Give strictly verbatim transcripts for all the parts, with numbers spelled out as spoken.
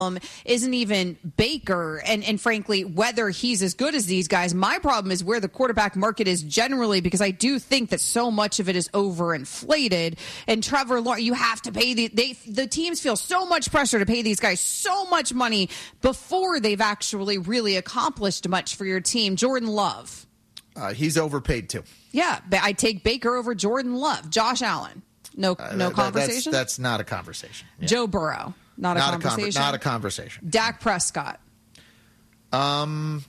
isn't even Baker and, and frankly, whether he's as good as these guys. My problem is where the quarterback market is generally, because I do think that so much of it is overinflated. And Trevor Lawrence, you have to pay the, they, the teams feel so much pressure to pay these guys so much money before they've actually really accomplished much for your team. Jordan Love. Uh, he's overpaid too. Yeah, I take Baker over Jordan Love. Josh Allen. No, uh, no that, conversation. That's, that's not a conversation. Yeah. Joe Burrow. Not, not a conversation. A conver- not a conversation. Dak Prescott. Um,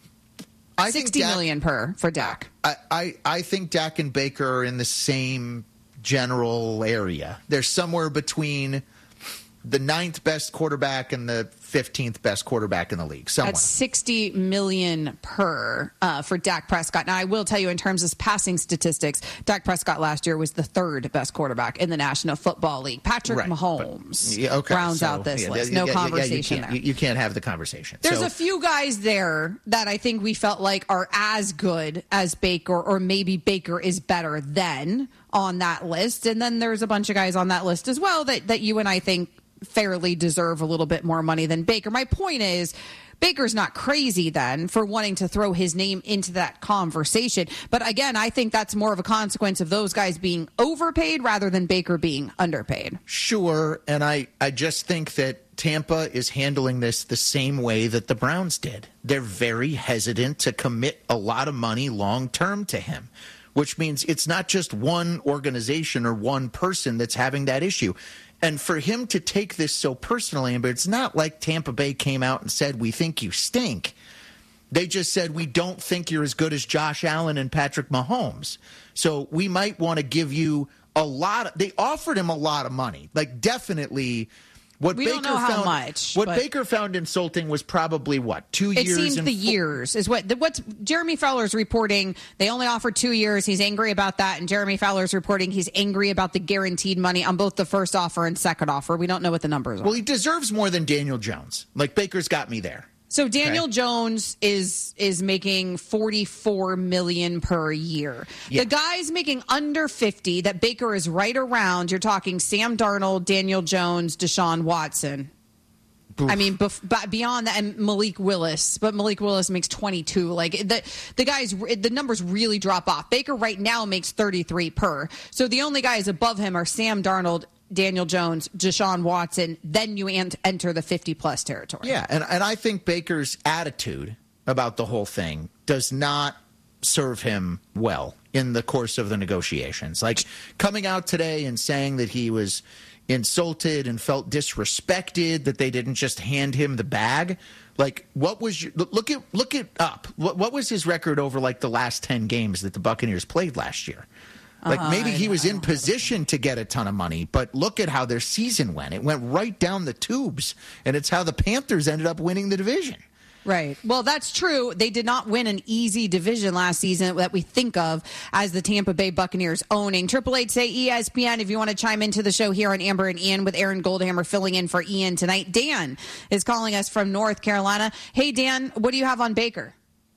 I sixty think Dak, million per for Dak. I, I, I think Dak and Baker are in the same general area. They're somewhere between the ninth best quarterback and the fifteenth best quarterback in the league. Somewhere. That's sixty million per uh, for Dak Prescott. Now, I will tell you, in terms of passing statistics, Dak Prescott last year was the third best quarterback in the National Football League. Patrick right. Mahomes but, yeah, okay. rounds so, out this yeah, list. Yeah, no yeah, conversation yeah, you there. You, you can't have the conversation. There's so, a few guys there that I think we felt like are as good as Baker, or maybe Baker is better than on that list. And then there's a bunch of guys on that list as well that, that you and I think fairly deserve a little bit more money than Baker. My point is, Baker's not crazy then for wanting to throw his name into that conversation. But again, I think that's more of a consequence of those guys being overpaid rather than Baker being underpaid. Sure. And I, I just think that Tampa is handling this the same way that the Browns did. They're very hesitant to commit a lot of money long term to him, which means it's not just one organization or one person that's having that issue. And for him to take this so personally, but it's not like Tampa Bay came out and said, we think you stink. They just said, we don't think you're as good as Josh Allen and Patrick Mahomes. So we might want to give you a lot. Of, they offered him a lot of money, like definitely. What we Baker don't know how found, much. What Baker found insulting was probably, what, two it years? It seems and the four- years is what what's Jeremy Fowler's reporting. They only offered two years. He's angry about that. And Jeremy Fowler's reporting he's angry about the guaranteed money on both the first offer and second offer. We don't know what the numbers are. Well, he deserves more than Daniel Jones. Like, Baker's got me there. So Daniel okay. Jones is is making forty-four million dollars per year. Yeah. The guys making under fifty that Baker is right around, you're talking Sam Darnold, Daniel Jones, Deshaun Watson. Oof. I mean, bef- beyond that, and Malik Willis, but Malik Willis makes twenty-two. Like the the guys, the numbers really drop off. Baker right now makes thirty-three per. So the only guys above him are Sam Darnold, Daniel Jones, Deshaun Watson. Then you ent- enter the fifty plus territory. Yeah, and and I think Baker's attitude about the whole thing does not serve him well in the course of the negotiations. Like coming out today and saying that he was insulted and felt disrespected, that they didn't just hand him the bag. Like, what was your, look at look it up. What, what was his record over like the last ten games that the Buccaneers played last year? Like uh, maybe he was in position to get a ton of money, but look at how their season went. It went right down the tubes, and it's how the Panthers ended up winning the division. Right. Well, that's true. They did not win an easy division last season that we think of as the Tampa Bay Buccaneers owning. Triple Eight say E S P N if you want to chime into the show here on Amber and Ian with Aaron Goldhammer filling in for Ian tonight. Dan is calling us from North Carolina. Hey, Dan, what do you have on Baker?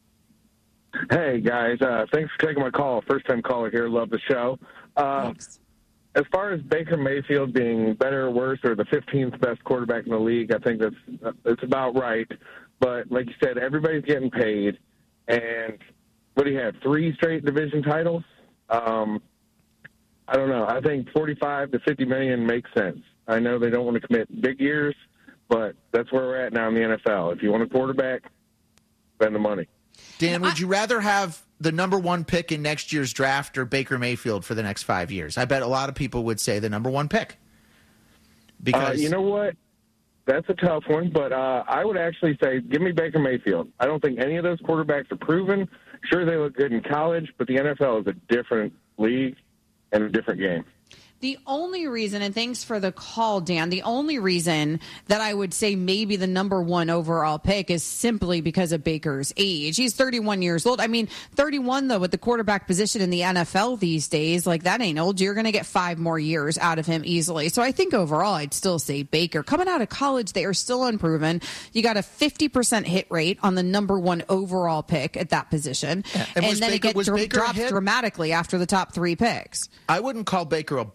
Hey, guys. Uh, thanks for taking my call. First-time caller here. Love the show. Uh, Thanks. As far as Baker Mayfield being better or worse or the fifteenth best quarterback in the league, I think that's uh, it's about right. But like you said, everybody's getting paid. And what do you have, three straight division titles? Um, I don't know. I think forty-five to fifty million makes sense. I know they don't want to commit big years, but that's where we're at now in the N F L. If you want a quarterback, spend the money. Dan, would you rather have the number one pick in next year's draft or Baker Mayfield for the next five years? I bet a lot of people would say the number one pick. Because uh, you know what? That's a tough one, but uh, I would actually say give me Baker Mayfield. I don't think any of those quarterbacks are proven. Sure, they look good in college, but the N F L is a different league and a different game. The only reason, and thanks for the call, Dan, the only reason that I would say maybe the number one overall pick is simply because of Baker's age. He's thirty-one years old. I mean, thirty-one, though, with the quarterback position in the N F L these days, like that ain't old. You're going to get five more years out of him easily. So I think overall I'd still say Baker. Coming out of college, they are still unproven. You got a fifty percent hit rate on the number one overall pick at that position. Yeah. And, and then Baker, it gets dro- Baker dropped dramatically after the top three picks. I wouldn't call Baker a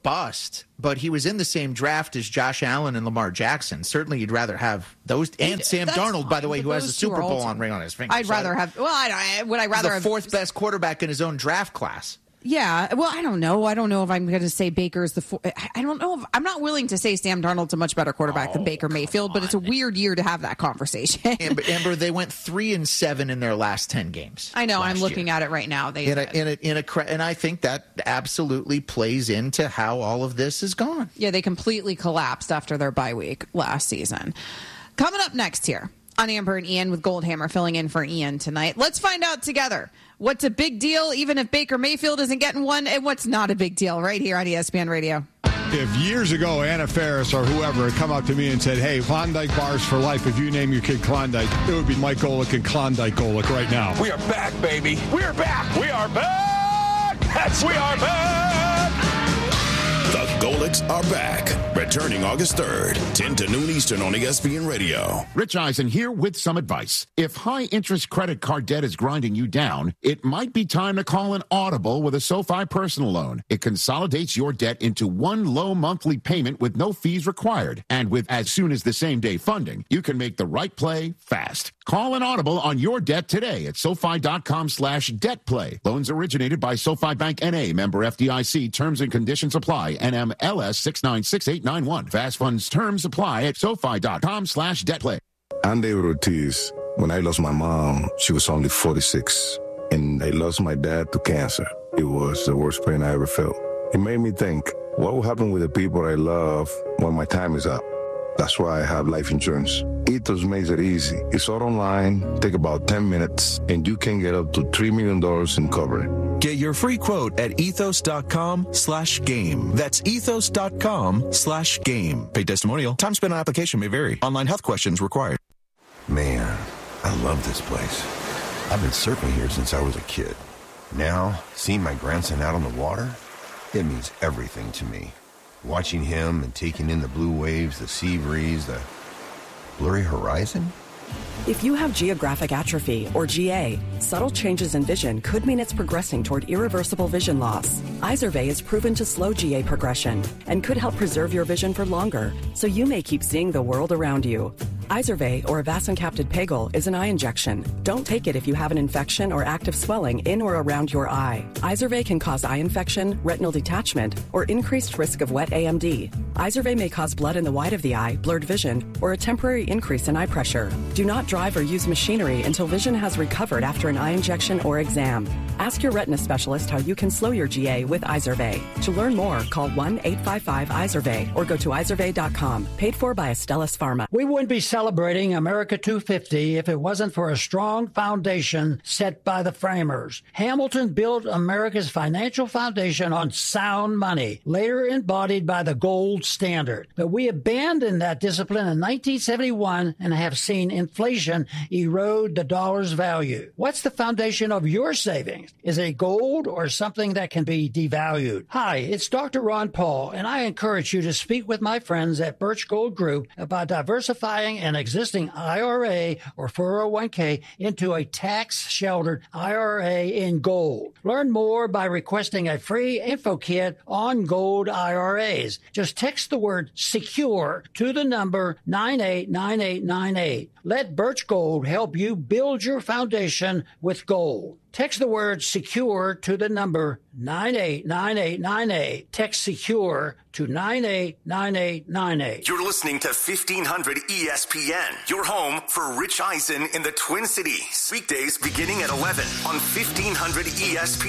bust, but he was in the same draft as Josh Allen and Lamar Jackson. Certainly, you'd rather have those and Sam That's Darnold, by the fine, way, but who has a those two Super are Bowl also- on ring on his finger. I'd rather have. Well, I, I would I rather the have fourth best quarterback in his own draft class. Yeah, well, I don't know. I don't know if I'm going to say Baker's the. Four, I don't know if I'm not willing to say Sam Darnold's a much better quarterback Oh, than Baker Mayfield, but it's a weird year to have that conversation. Amber, Amber, they went three and seven in their last ten games. I know. I'm last looking year. at it right now. They in a, in a in a cra- and I think that absolutely plays into how all of this has gone. yeah, they completely collapsed after their bye week last season. Coming up next here on Amber and Ian with Goldhammer filling in for Ian tonight. Let's find out together what's a big deal, even if Baker Mayfield isn't getting one, and what's not a big deal right here on E S P N Radio. If years ago Anna Faris or whoever had come up to me and said, hey, Klondike bars for life, if you name your kid Klondike, it would be Mike Golick and Klondike Golick right now. We are back, baby. We are back. We are back. Yes, we are back. The Golicks are back. Returning August third, ten to noon Eastern on E S P N Radio. Rich Eisen here with some advice. If high-interest credit card debt is grinding you down, it might be time to call an Audible with a SoFi personal loan. It consolidates your debt into one low monthly payment with no fees required. And with as soon as the same day funding, you can make the right play fast. Call an Audible on your debt today at SoFi.com slash debt play. Loans originated by SoFi Bank N A, member F D I C. Terms and conditions apply. N M L S six nine six eight nine one. Fast funds terms apply at SoFi.com slash debt play. I'm David Ortiz. When I lost my mom, she was only forty-six. And I lost my dad to cancer. It was the worst pain I ever felt. It made me think, what will happen with the people I love when my time is up? That's why I have life insurance. Ethos makes it easy. It's all online, take about ten minutes, and you can get up to three million dollars in coverage. Get your free quote at ethos.com slash game. That's ethos.com slash game. Paid testimonial. Time spent on application may vary. Online health questions required. Man, I love this place. I've been surfing here since I was a kid. Now, seeing my grandson out on the water, it means everything to me. Watching him and taking in the blue waves, the sea breeze, the blurry horizon. If you have geographic atrophy, or G A, subtle changes in vision could mean it's progressing toward irreversible vision loss. Izervay is proven to slow G A progression and could help preserve your vision for longer, so you may keep seeing the world around you. Izervay, or avacincaptad pegol, is an eye injection. Don't take it if you have an infection or active swelling in or around your eye. Izervay can cause eye infection, retinal detachment, or increased risk of wet A M D. Izervay may cause blood in the white of the eye, blurred vision, or a temporary increase in eye pressure. Do not drive or use machinery until vision has recovered after an eye injection or exam. Ask your retina specialist how you can slow your G A with Izervay. To learn more, call one eight five five Izervay or go to izervay dot com. Paid for by Astellas Pharma. We wouldn't be celebrating America two fifty if it wasn't for a strong foundation set by the framers. Hamilton built America's financial foundation on sound money, later embodied by the gold standard. But we abandoned that discipline in nineteen seventy-one and have seen inflation erode the dollar's value. What's the foundation of your savings? Is it gold or something that can be devalued? Hi, it's Doctor Ron Paul, and I encourage you to speak with my friends at Birch Gold Group about diversifying an existing I R A or four oh one k into a tax-sheltered I R A in gold. Learn more by requesting a free info kit on gold I R As. Just text the word SECURE to the number nine eight nine eight nine eight. Let Birch Gold help you build your foundation with gold. Text the word SECURE to the number nine eight nine eight nine eight. Text SECURE to nine eight nine eight nine eight. You're listening to fifteen hundred E S P N, your home for Rich Eisen in the Twin Cities. Weekdays beginning at eleven on fifteen hundred E S P